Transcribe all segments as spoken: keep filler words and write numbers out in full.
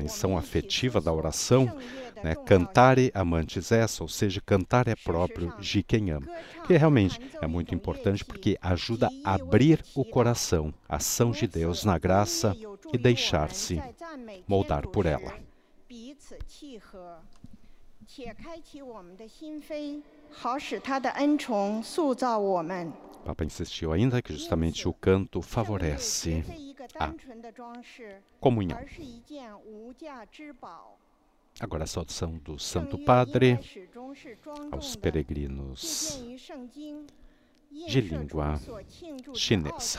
dimensão afetiva da oração, né? Cantare amantes essa, ou seja, cantar é próprio de quem ama. Que realmente é muito importante porque ajuda a abrir o coração à ação de Deus na graça e deixar-se moldar por ela. O Papa insistiu ainda que justamente o canto favorece a comunhão. Agora a saudação do Santo Padre aos peregrinos de língua chinesa.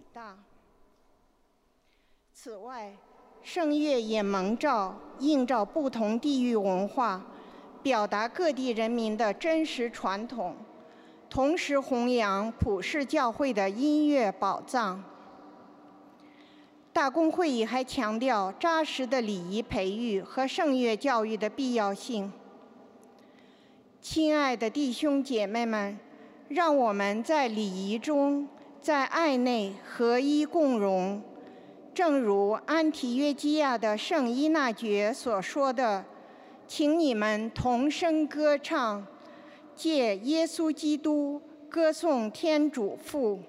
圣乐也蒙照映照不同地域文化，表达各地人民的真实传统，同时弘扬普世教会的音乐宝藏。大公会议还强调扎实的礼仪培育和圣乐教育的必要性。亲爱的弟兄姐妹们，让我们在礼仪中，在爱内合一共荣。 正如安提约基亚的圣依纳爵所说的，请你们同声歌唱，借耶稣基督歌颂天主父。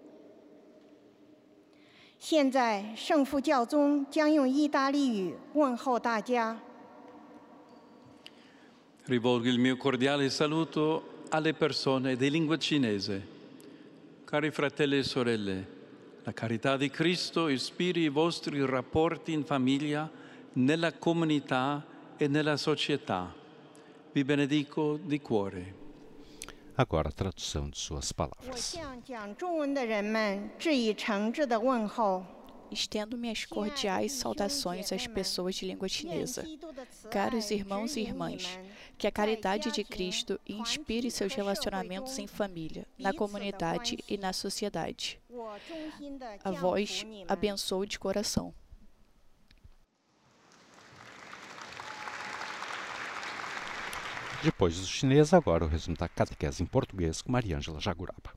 现在，圣父教宗将用意大利语问候大家。 Rivolgo il mio cordiale saluto alle persone di lingua cinese. Cari fratelli e sorelle. La carità di Cristo ispiri i vostri rapporti in famiglia, nella comunità e nella società. Vi benedico di cuore. Agora a tradução de suas palavras. Estendo minhas cordiais saudações às pessoas de língua chinesa. Caros irmãos e irmãs, que a caridade de Cristo inspire seus relacionamentos em família, na comunidade e na sociedade. A vós abençoo de coração. Depois do chinês, agora o resumo da catequese em português com Maria Ângela Jaguraba.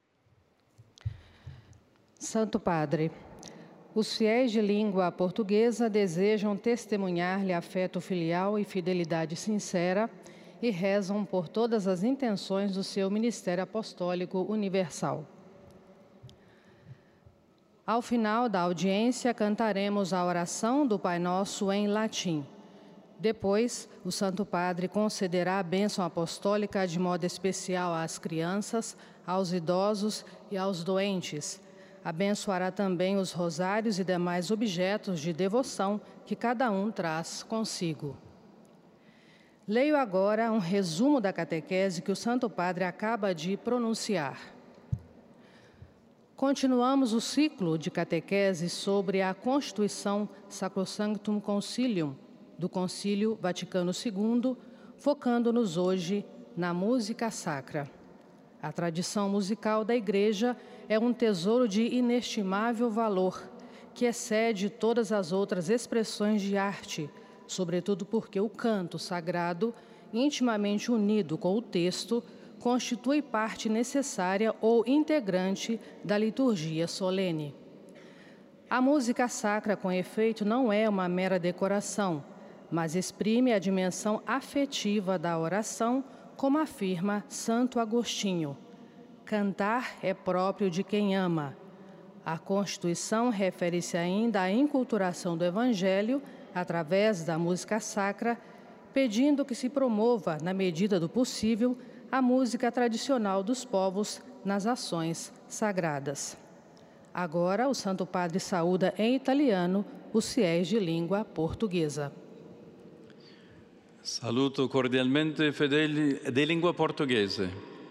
Santo Padre, os fiéis de língua portuguesa desejam testemunhar-lhe afeto filial e fidelidade sincera e rezam por todas as intenções do seu ministério apostólico universal. Ao final da audiência, cantaremos a oração do Pai Nosso em latim. Depois, o Santo Padre concederá a bênção apostólica de modo especial às crianças, aos idosos e aos doentes. Abençoará também os rosários e demais objetos de devoção que cada um traz consigo. Leio agora um resumo da catequese que o Santo Padre acaba de pronunciar. Continuamos o ciclo de catequese sobre a Constituição Sacrosanctum Concilium, do Concílio Vaticano segundo, focando-nos hoje na música sacra. A tradição musical da Igreja é um tesouro de inestimável valor, que excede todas as outras expressões de arte, sobretudo porque o canto sagrado, intimamente unido com o texto, constitui parte necessária ou integrante da liturgia solene. A música sacra, com efeito, não é uma mera decoração, mas exprime a dimensão afetiva da oração, como afirma Santo Agostinho. Cantar é próprio de quem ama. A Constituição refere-se ainda à inculturação do Evangelho, através da música sacra, pedindo que se promova, na medida do possível, a música tradicional dos povos nas ações sagradas. Agora, o Santo Padre saúda em italiano os fiéis de língua portuguesa. Saluto cordialmente fedeli di lingua portoghese.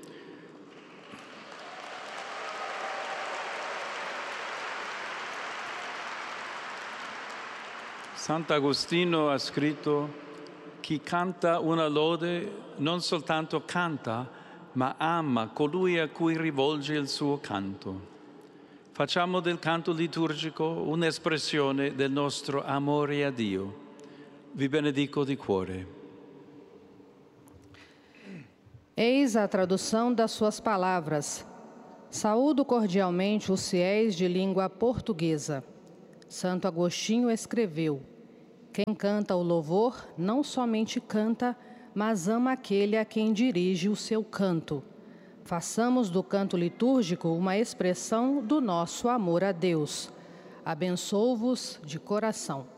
Sant'Agostino ha scritto: chi canta una lode non soltanto canta, ma ama colui a cui rivolge il suo canto. Facciamo del canto liturgico un'espressione del nostro amore a Dio. Vi benedico di cuore. Eis a tradução das suas palavras. Saúdo cordialmente os fiéis de língua portuguesa. Santo Agostinho escreveu: Quem canta o louvor não somente canta, mas ama aquele a quem dirige o seu canto. Façamos do canto litúrgico uma expressão do nosso amor a Deus. Abençoo-vos de coração.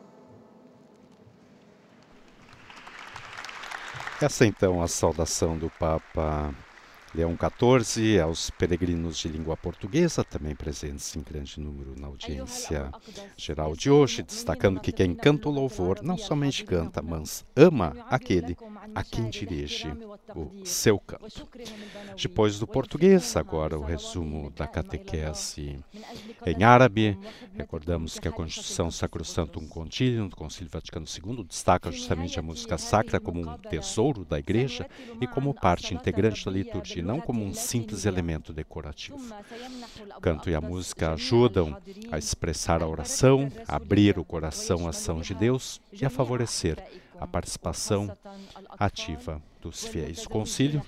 Essa então a saudação do Papa Leão quatorze aos peregrinos de língua portuguesa, também presentes em grande número na audiência geral de hoje, destacando que quem canta o louvor não somente canta, mas ama aquele a quem dirige o seu canto. Depois do português, agora o resumo da catequese em árabe. Recordamos que a Constituição Sacrosanctum Concilium do Concílio Vaticano segundo destaca justamente a música sacra como um tesouro da Igreja e como parte integrante da liturgia, não como um simples elemento decorativo. O canto e a música ajudam a expressar a oração, a abrir o coração à ação de Deus e a favorecer a participação ativa dos fiéis. O concílio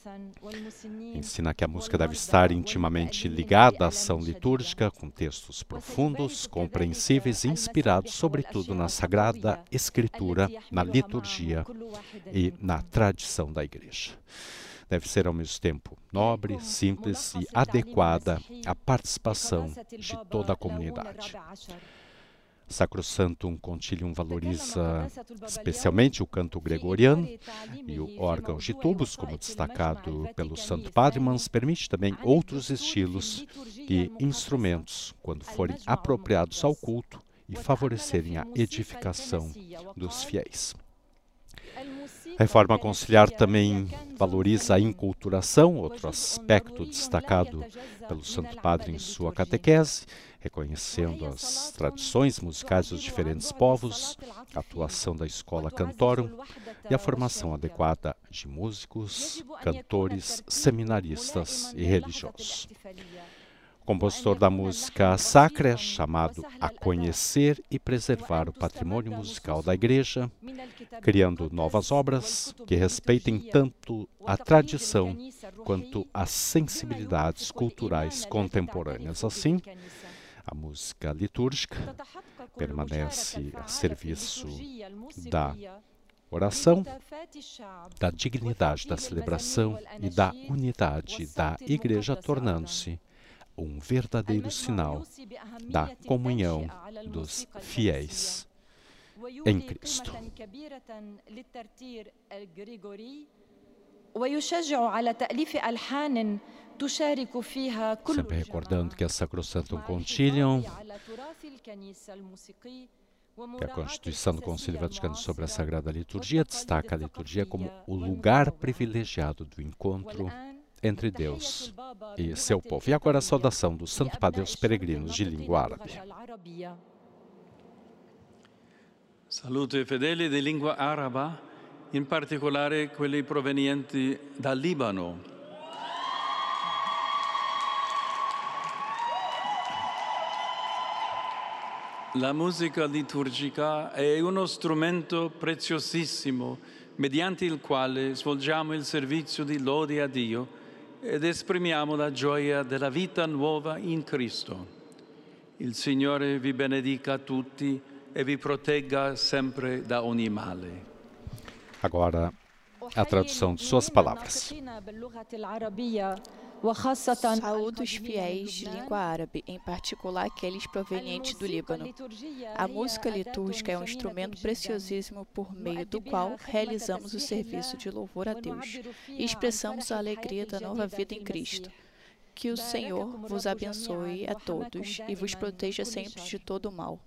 ensina que a música deve estar intimamente ligada à ação litúrgica, com textos profundos, compreensíveis e inspirados, sobretudo na Sagrada Escritura, na liturgia e na tradição da Igreja. Deve ser, ao mesmo tempo, nobre, simples e adequada à participação de toda a comunidade. Sacrosanctum Concilium valoriza especialmente o canto gregoriano e o órgão de tubos, como destacado pelo Santo Padre, mas permite também outros estilos e instrumentos quando forem apropriados ao culto e favorecerem a edificação dos fiéis. A Reforma Conciliar também valoriza a inculturação, outro aspecto destacado pelo Santo Padre em sua catequese, reconhecendo as tradições musicais dos diferentes povos, a atuação da Escola Cantorum e a formação adequada de músicos, cantores, seminaristas e religiosos. O compositor da música sacra é chamado a conhecer e preservar o patrimônio musical da Igreja, criando novas obras que respeitem tanto a tradição quanto as sensibilidades culturais contemporâneas. Assim, a música litúrgica permanece a serviço da oração, da dignidade da celebração e da unidade da Igreja, tornando-se um verdadeiro sinal da comunhão dos fiéis em Cristo. Sempre recordando que a Sacrosanctum Concilium, que a Constituição do Concílio Vaticano sobre a Sagrada Liturgia, destaca a liturgia como o lugar privilegiado do encontro entre Deus e seu povo. E agora a saudação do Santo Padre aos peregrinos de língua árabe. Saluto ai fedeli di lingua araba, in particolare quelli provenienti dal Libano. La musica liturgica è uno strumento preziosissimo mediante il quale svolgiamo il servizio di lode a Dio ed esprimiamo la gioia della vita nuova in Cristo. Il Signore vi benedica tutti e vi protegga sempre da ogni male. Agora, a tradução de suas palavras. Saúdo os fiéis de língua árabe, em particular aqueles provenientes do Líbano. A música litúrgica é um instrumento preciosíssimo por meio do qual realizamos o serviço de louvor a Deus e expressamos a alegria da nova vida em Cristo. Que o Senhor vos abençoe a todos e vos proteja sempre de todo o mal.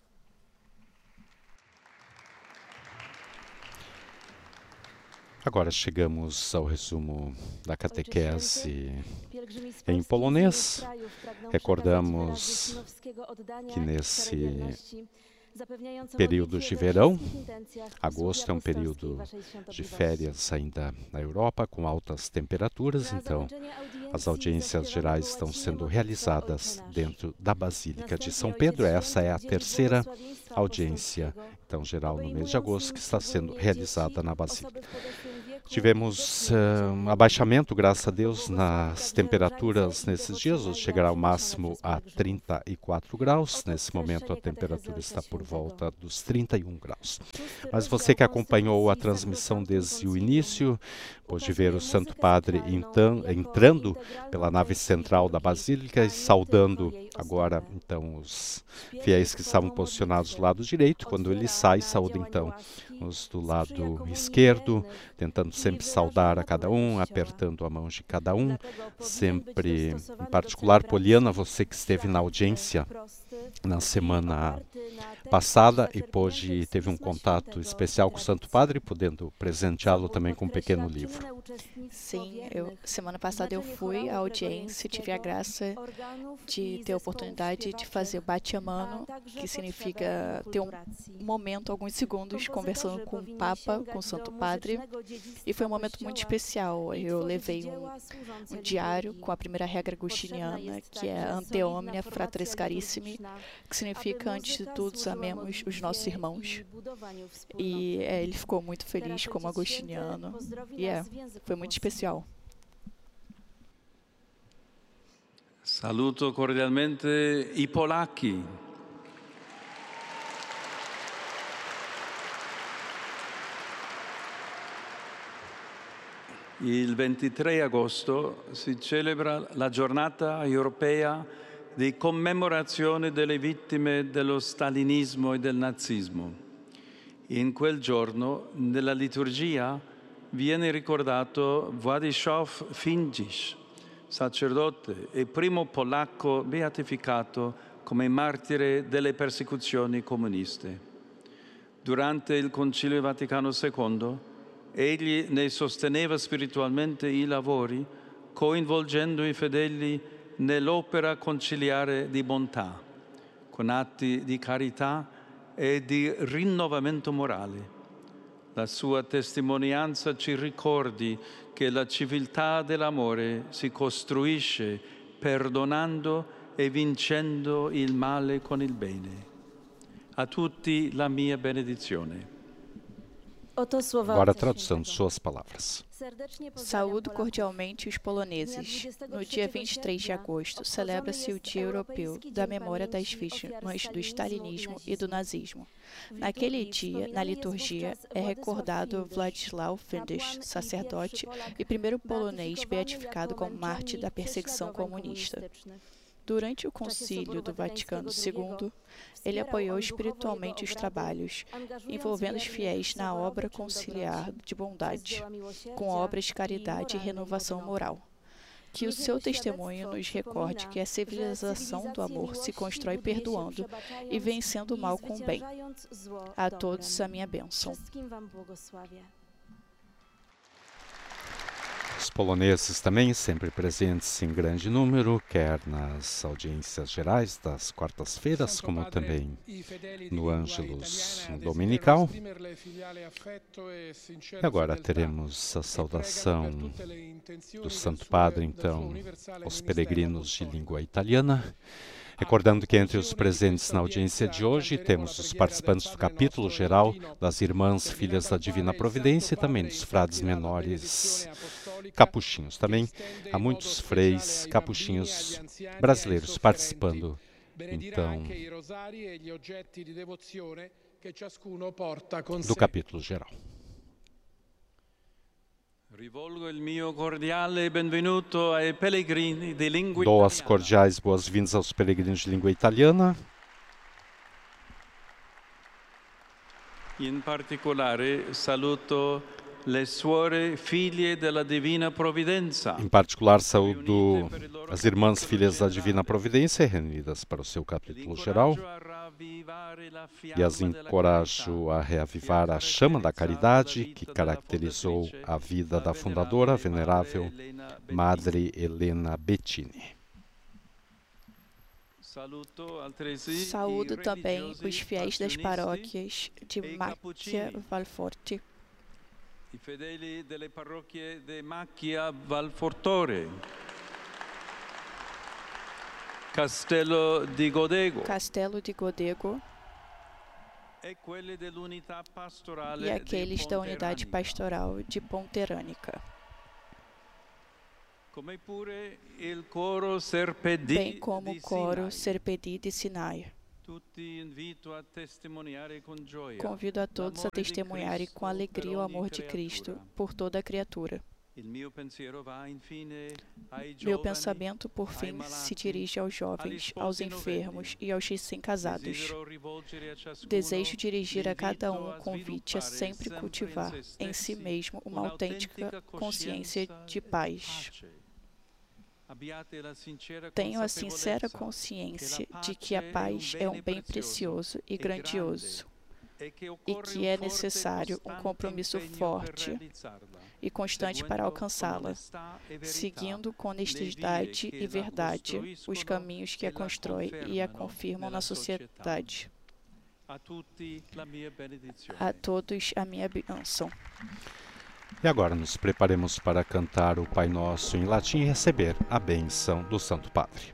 Agora chegamos ao resumo da catequese em polonês. Recordamos que nesse período de verão, agosto é um período de férias ainda na Europa, com altas temperaturas, então as audiências gerais estão sendo realizadas dentro da Basílica de São Pedro. Essa é a terceira audiência, então, geral no mês de agosto, que está sendo realizada na Basílica. Tivemos uh, um abaixamento, graças a Deus, nas temperaturas nesses dias. Hoje chegará ao máximo a trinta e quatro graus. Nesse momento a temperatura está por volta dos trinta e um graus. Mas você que acompanhou a transmissão desde o início, pôde ver o Santo Padre então, entrando pela nave central da Basílica e saudando agora então os fiéis que estavam posicionados do lado direito. Quando ele sai, saúda então os do lado esquerdo, tentando sempre saudar a cada um, apertando a mão de cada um, sempre, em particular, Poliana, você que esteve na audiência na semana passada e pôde, teve um contato especial com o Santo Padre, podendo presenteá-lo também com um pequeno livro. Sim, eu, semana passada eu fui à audiência, tive a graça de ter a oportunidade de fazer o bate-a-mano, que significa ter um momento, alguns segundos, conversando com o Papa, com o Santo Padre, e foi um momento muito especial. Eu levei um, um diário com a primeira regra agostiniana, que é Ante omnia fratres carissimi, que significa, antes de tudo, amemos os nossos irmãos. E é, ele ficou muito feliz como agostiniano, e é, foi muito especial. Saluto cordialmente i polacchi. Il ventitré agosto si celebra la giornata europea di commemorazione delle vittime dello stalinismo e del nazismo. In quel giorno, nella liturgia, viene ricordato Władysław Findzisz, sacerdote e primo polacco beatificato come martire delle persecuzioni comuniste. Durante il Concilio Vaticano secondo, egli ne sosteneva spiritualmente i lavori, coinvolgendo i fedeli nell'opera conciliare di bontà, con atti di carità e di rinnovamento morale. La sua testimonianza ci ricordi che la civiltà dell'amore si costruisce perdonando e vincendo il male con il bene. A tutti la mia benedizione. Agora a tradução de suas palavras. Saúdo cordialmente os poloneses. No dia vinte e três de agosto, celebra-se o Dia Europeu da Memória das Vítimas do Stalinismo e do Nazismo. Naquele dia, na liturgia, é recordado Władysław Findzisz, sacerdote e primeiro polonês beatificado como mártir da perseguição comunista. Durante o Concílio do Vaticano segundo, ele apoiou espiritualmente os trabalhos, envolvendo os fiéis na obra conciliar de bondade, com obras de caridade e renovação moral. Que o seu testemunho nos recorde que a civilização do amor se constrói perdoando e vencendo o mal com o bem. A todos a minha bênção. Os poloneses também sempre presentes em grande número, quer nas audiências gerais das quartas-feiras, como também no Ângelus Dominical. E agora teremos a saudação do Santo Padre, então, aos peregrinos de língua italiana. Recordando que entre os presentes na audiência de hoje temos os participantes do capítulo geral das Irmãs Filhas da Divina Providência e também dos frades menores capuchinhos. Também há muitos freis capuchinhos brasileiros participando, então, do capítulo geral. Dou as cordiais boas-vindas aos peregrinos de língua italiana. In particolare saluto le suore figlie della Divina Providenza. Em particular, saúdo as irmãs filhas da Divina Providência, reunidas para o seu capítulo geral, e as encorajo a reavivar a chama da caridade que caracterizou a vida da fundadora, a venerável Madre Helena Bettini. Saúdo também os fiéis das paróquias de Macchia Valforte. I fedeli delle parrocchie di Macchia Valfortore, Castello di Godego, Castello di Godego e aqueles da unidade pastoral de Ponterânica, bem como o coro Serpedi de Sinai. Convido a todos a testemunharem com alegria o amor de Cristo por toda a criatura. Meu pensamento, por fim, se dirige aos jovens, aos enfermos e aos recém-casados. Desejo dirigir a cada um o convite a sempre cultivar em si mesmo uma autêntica consciência de paz. Tenho a sincera consciência de que a paz é um bem precioso e grandioso e que é necessário um compromisso forte e constante para alcançá-la, seguindo com honestidade e verdade os caminhos que a constroem e a confirmam na sociedade. A todos a minha bênção. E agora nos preparemos para cantar o Pai Nosso em latim e receber a bênção do Santo Padre.